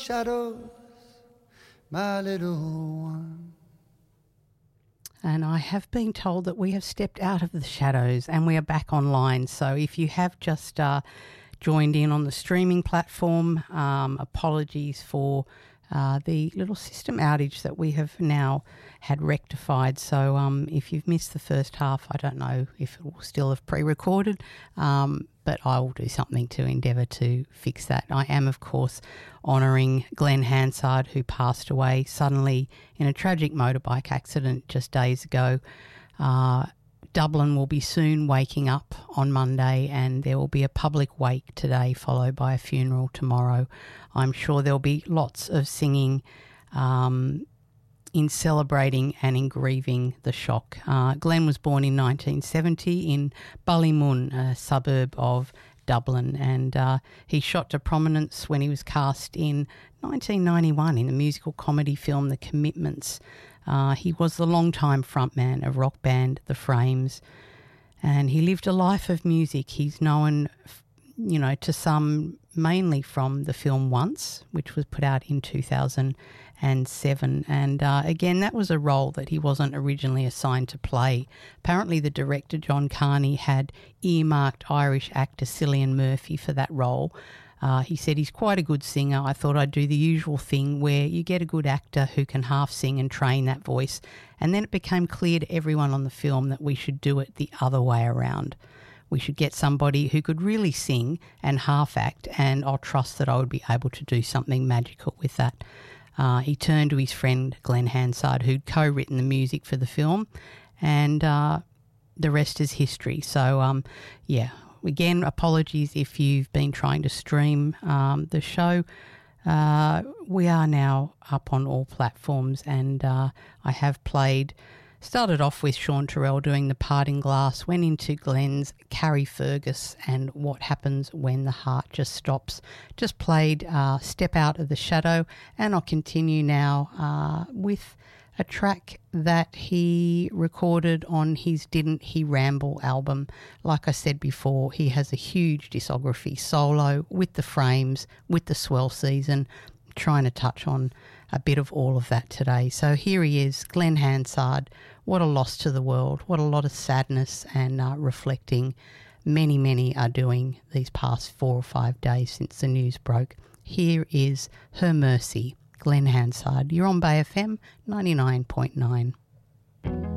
shadows, my little one. And I have been told that we have stepped out of the shadows and we are back online. So if you have just joined in on the streaming platform, apologies for the little system outage that we have now had rectified. So if you've missed the first half, I don't know if it will still have pre-recorded, but I will do something to endeavour to fix that. I am, of course, honouring Glenn Hansard, who passed away suddenly in a tragic motorbike accident just days ago. Dublin will be soon waking up on Monday, and there will be a public wake today followed by a funeral tomorrow. I'm sure there'll be lots of singing in celebrating and in grieving the shock. Glenn was born in 1970 in Ballymun, a suburb of Dublin, and he shot to prominence when he was cast in 1991 in the musical comedy film The Commitments. He was the longtime frontman of rock band The Frames, and he lived a life of music. He's known, to some mainly from the film Once, which was put out in 2007. And again, that was a role that he wasn't originally assigned to play. Apparently the director, John Carney, had earmarked Irish actor Cillian Murphy for that role. He said, he's quite a good singer. I thought I'd do the usual thing where you get a good actor who can half sing and train that voice. And then it became clear to everyone on the film that we should do it the other way around. We should get somebody who could really sing and half act, and I'll trust that I would be able to do something magical with that. He turned to his friend Glenn Hansard, who'd co-written the music for the film, and the rest is history. So, again, apologies if you've been trying to stream the show. We are now up on all platforms, and I have started off with Sean Terrell doing The Parting Glass, went into Glenn's Carrie Fergus and What Happens When the Heart Just Stops. Just played Step Out of the Shadow, and I'll continue now with a track that he recorded on his Didn't He Ramble album. Like I said before, he has a huge discography, solo, with the Frames, with the Swell Season, trying to touch on a bit of all of that today. So here he is, Glenn Hansard. What a loss to the world. What a lot of sadness and reflecting many are doing these past 4 or 5 days since the news broke. Here is Her Mercy, Glenn Hansard. You're on Bay FM 99.9.